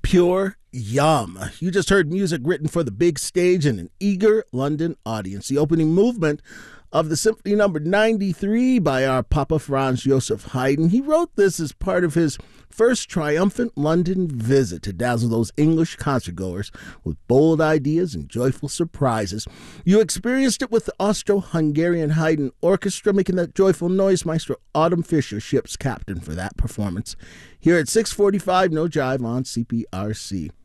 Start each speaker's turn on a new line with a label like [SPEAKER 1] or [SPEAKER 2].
[SPEAKER 1] Pure yum. You just heard music written for the big stage and an eager London audience. The opening movement of the Symphony Number 93 by our Papa Franz Joseph Haydn. He wrote this as part of his first triumphant London visit to dazzle those English concertgoers with bold ideas and joyful surprises. You experienced it with the Austro-Hungarian Haydn Orchestra, making that joyful noise. Maestro Autumn Fisher, ship's captain for that performance. Here at 6:45, No Jive on CPRC.